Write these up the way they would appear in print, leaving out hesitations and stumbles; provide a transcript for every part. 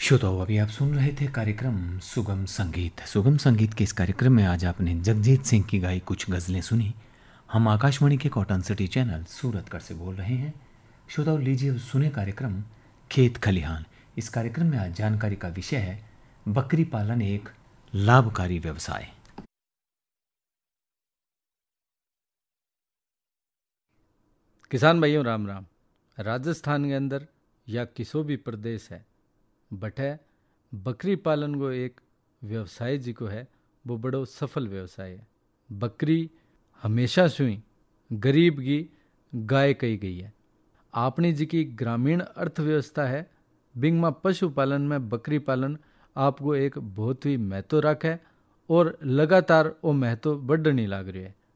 श्रोताओं, अभी आप सुन रहे थे कार्यक्रम सुगम संगीत। सुगम संगीत के इस कार्यक्रम में आज आपने जगजीत सिंह की गाई कुछ गज़लें सुनी। हम आकाशवाणी के कॉटन सिटी चैनल सूरतगढ़ से बोल रहे हैं। श्रोताओं, लीजिए अब सुने कार्यक्रम खेत खलिहान। इस कार्यक्रम में आज जानकारी का विषय है बकरी पालन एक लाभकारी व्यवसाय। किसान भाइयों राम राम। राजस्थान के अंदर या किसी भी प्रदेश है बटे बकरी पालन को एक व्यवसाय जी को है वो बड़ो सफल व्यवसाय है। बकरी हमेशा से ही गरीब की गाय कही गई है। आपनी जी की ग्रामीण अर्थव्यवस्था है बिंग में पशुपालन में बकरी पालन आपको एक बहुत ही महत्व रखे और लगातार वो महत्व बढ़ने लग रही है।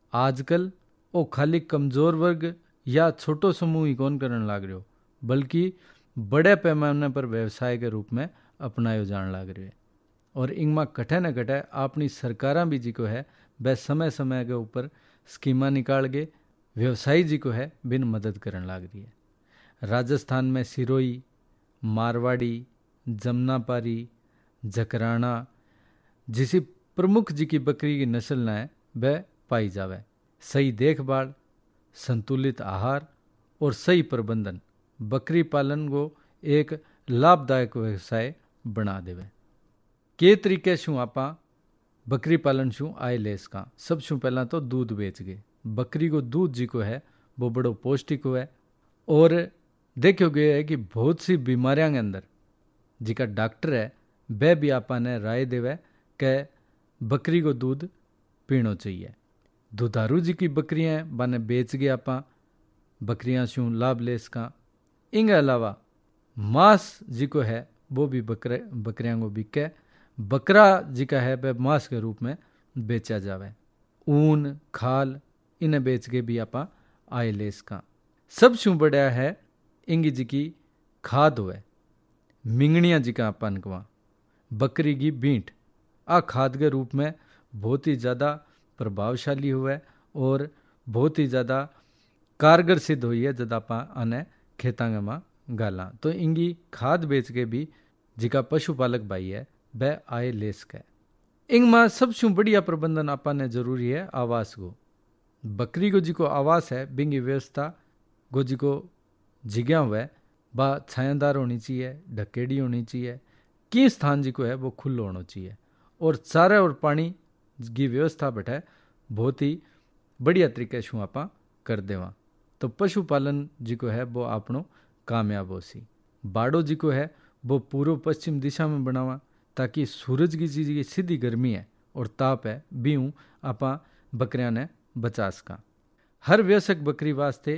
आजकल वो खाली कमजोर वर्ग या छोटो समूह ही कौन करने लग रहे हो बल्कि बड़े पैमाने पर व्यवसाय के रूप में अपनायो जान लग रहे हैं। और इनमें कटे न कटे अपनी सरकारां भी जी को है वह समय समय के ऊपर स्कीमा निकाल के व्यवसायी जी को है बिन मदद करने लग रही है। राजस्थान में सिरोही, मारवाड़ी, जमनापारी, जकराना जिसी प्रमुख जी की बकरी की नस्ल न है वह पाई जावे। सही देखभाल, संतुलित आहार और सही प्रबंधन बकरी पालन को एक लाभदायक व्यवसाय बना देवे। के तरीके शू आपा बकरी पालन शू आय ले सका। सब शू पहला तो दूध बेच गए। बकरी को दूध जी को है वो बड़ो पौष्टिक है और देखो गया है कि बहुत सी बीमारियां के अंदर जिका डॉक्टर है वह भी आपा ने राय देवे कि बकरी को दूध पीना चाहिए। दुधारू जी की बकरियां हैं बाने बेच गए आपा बकरियां शू लाभ ले सका। इनके अलावा मांस जी को है वो भी बकरियां को बिके। बकरा जी का है वह मांस के रूप में बेचा जावे। ऊन, खाल इन्हें बेच के भी आपा आय ले सका। सब शू बढ़िया है इंगी जी की खाद हुए मिंगनियां जी का अपन कवा बकरी की बींट आ खाद के रूप में बहुत ही ज़्यादा प्रभावशाली हुआ और बहुत ही ज़्यादा कारगर सिद्ध हुई है जब आप आने खेतांग में गाला। तो इंगी खाद बेच के भी जिका पशुपालक भाई है वह आय ले सके। इंग में सबसे बढ़िया प्रबंधन आपाने जरूरी है आवास को। बकरी को जी को आवास है बिंगी व्यवस्था को जी को जिग्या हुआ बा छायादार होनी चाहिए, ढकेड़ी होनी चाहिए, की स्थान जी को है वो खुल्लो होना चाहिए और चारे और पानी की व्यवस्था बैठे बहुत ही बढ़िया तरीके से आप कर देवा तो पशुपालन जी को है वो आपनो कामयाब हो सी। बाड़ो जी को है वो पूर्व पश्चिम दिशा में बनावा ताकि सूरज की जी की सीधी गर्मी है और ताप है बीऊ आपा बकरियां ने बचा सका। हर वयस्क बकरी वास्ते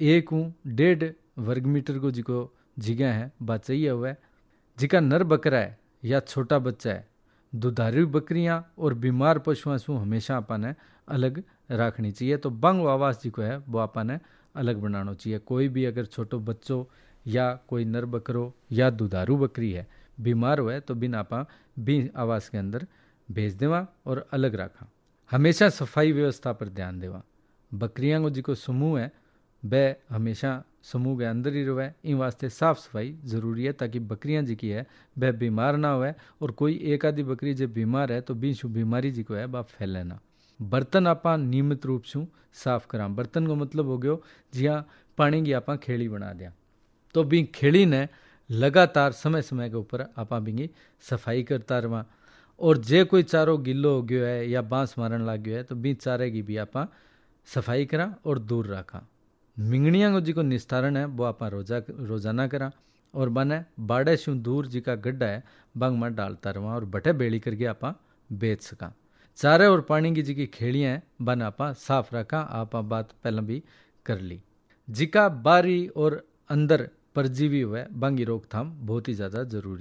1.5 वर्ग मीटर को जी को जगह है बात चाहिए हुआ है। जिका नर बकरा है या छोटा बच्चा है दुधारू बकरियां और बीमार पशुओं से हमेशा आपने अलग रखनी चाहिए। तो बंग आवास जी को है वो आपने अलग बनाना चाहिए। कोई भी अगर छोटो बच्चों या कोई नर बकरो या दुधारू बकरी है बीमार हुआ है तो बिन आपा भी आवास के अंदर भेज देवा और अलग रखा। हमेशा सफाई व्यवस्था पर ध्यान देवा। बकरियां को जी को समूह है वह हमेशा समूह के अंदर ही रहे। इन वास्ते साफ सफाई जरूरी है ताकि बकरियां जी की है वह बीमार ना हो और कोई एक आधी बकरी जब बीमार है तो बीच बीमारी जी को है वह फैले ना। बर्तन आपा नियमित रूप से साफ करा। बर्तन को मतलब हो गयो जिया पानी की आपा खेड़ी बना दिया तो भी खेड़ी ने लगातार समय समय के ऊपर आपा बिंगी सफाई करता रहा। और जे कोई चारो गिल्लो हो गयो है या बांस मारन लग गयो है तो बीच चारे की भी आपा सफाई करा और दूर रखा। मिंगनिया को जी को निस्तारण है वो आप रोजाना करा और बने बाड़े शू दूर जी का गड्ढा है बंग में डालता रहा और बटे बेड़ी करके आप बेच सका। चारे और पानी की जी की खेड़ियाँ हैं बन आप साफ रखा। आप बात पहले भी कर ली। जिका बारी और अंदर परजीवी हुआ बंगी रोकथाम बहुत ही ज़्यादा जरूरी।